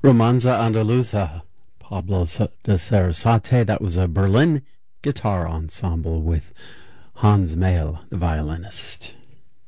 Romanza Andaluza, Pablo de Sarasate. That was a Berlin guitar ensemble with Hans Mael, the violinist.